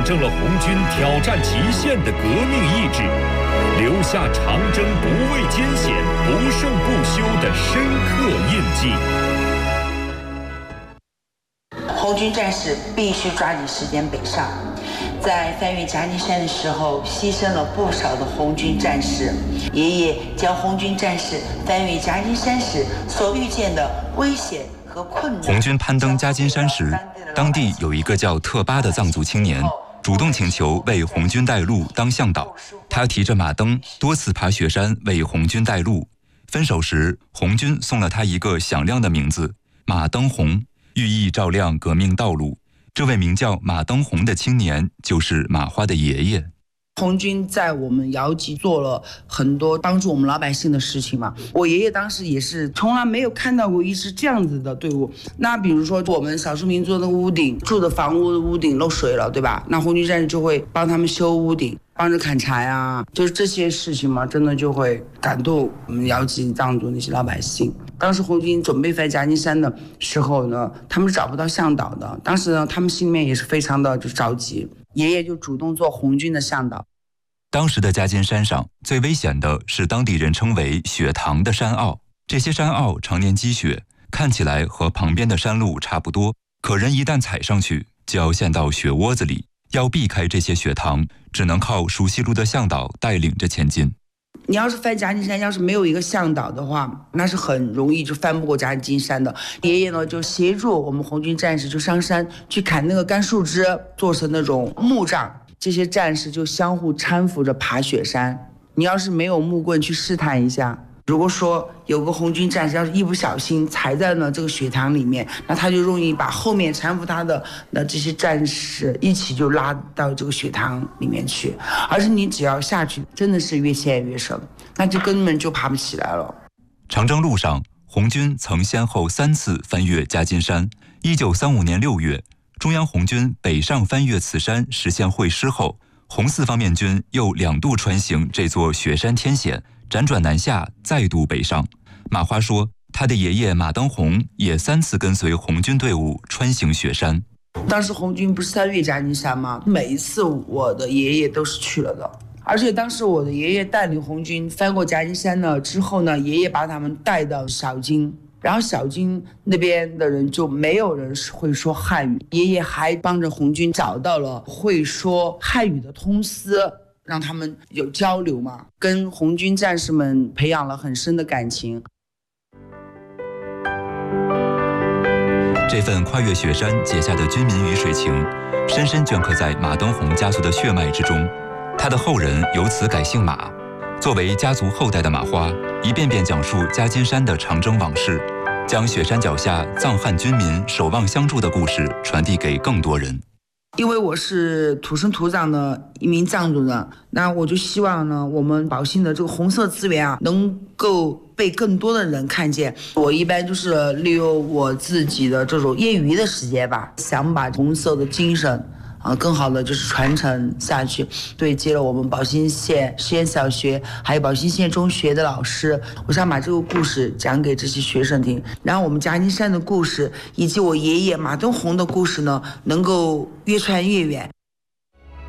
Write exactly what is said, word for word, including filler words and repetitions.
证了红军挑战极限的革命意志，留下长征不畏艰险、不胜不休的深刻印记。 红军战士必须抓紧时间北上，在翻越夹金山的时候，牺牲了不少的红军战士。爷爷将红军战士翻越夹金山时所遇见的危险和困难。 红军攀登夹金山时，当地有一个叫特巴的藏族青年，主动请求为红军带路当向导。他提着马灯，多次爬雪山为红军带路。分手时，红军送了他一个响亮的名字——马登红，寓意照亮革命道路。这位名叫马登红的青年，就是马花的爷爷。 红军在我们瑶籍做了很多帮助我们老百姓的事情嘛。我爷爷当时也是从来没有看到过一支这样子的队伍。那比如说我们少数民族的屋顶住的房屋的屋顶漏水了，对吧？那红军战士就会帮他们修屋顶，帮着砍柴啊，就是这些事情嘛，真的就会感动我们瑶籍藏族那些老百姓。当时红军准备翻夹金山的时候呢，他们是找不到向导的。当时呢，他们心里面也是非常的就着急。爷爷就主动做红军的向导。 当时的夹金山上最危险的是当地人称为雪塘的山坳，这些山坳常年积雪，看起来和旁边的山路差不多，可人一旦踩上去就要陷到雪窝子里。要避开这些雪塘，只能靠熟悉路的向导带领着前进。 你要是翻夹金山，要是没有一个向导的话，那是很容易就翻不过夹金山的。爷爷呢就协助我们红军战士就上山去砍那个干树枝，做成那种木杖，这些战士就相互搀扶着爬雪山。你要是没有木棍去试探一下，如果说有个红军战士要是一不小心踩在了这个雪塘里面，那他就容易把后面搀扶他的那这些战士一起就拉到这个雪塘里面去，而且你只要下去真的是越陷越深，那就根本就爬不起来了。 长征路上，红军曾先后三次翻越夹金山。一九三五年六月，中央红军北上翻越此山实现会师后，红四方面军又两度穿行这座雪山天险，辗转南下，再度北上。马花说，他的爷爷马登红也三次跟随红军队伍穿行雪山。 当时红军不是三越夹金山吗？每一次我的爷爷都是去了的，而且当时我的爷爷带领红军翻过夹金山呢之后呢，爷爷把他们带到小金，然后小金那边的人就没有人会说汉语，爷爷还帮着红军找到了会说汉语的通司，让他们有交流嘛，跟红军战士们培养了很深的感情。 这份跨越雪山结下的军民鱼水情，深深镌刻在马登红家族的血脉之中。他的后人由此改姓马。作为家族后代的马花，一遍遍讲述夹金山的长征往事，将雪山脚下藏汉军民守望相助的故事传递给更多人。 因为我是土生土长的一名藏族人，那我就希望呢，我们宝兴的这个红色资源啊，能够被更多的人看见。我一般就是利用我自己的这种业余的时间吧，想把红色的精神啊，更好的就是传承下去。对接了我们宝兴县实验小学还有宝兴县中学的老师，我想把这个故事讲给这些学生听，然后我们夹金山的故事以及我爷爷马登红的故事呢，能够越传越远。